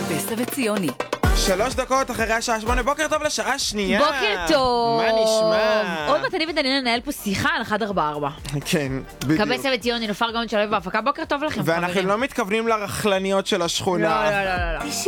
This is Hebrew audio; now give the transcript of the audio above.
בסה וציוני. 3 דקות אחרי השעה 8, בוקר טוב לשעה שנייה. בוקר טוב. מה נשמע? עוד מעט אני ודניאל ננהל פה שיחה על 144. כן, בדיוק. קבסה וציוני, נופר גאון שלו בהפקה, בוקר טוב לכם. ואנחנו לא מתכוונים לרחלניות של השכונה. לא.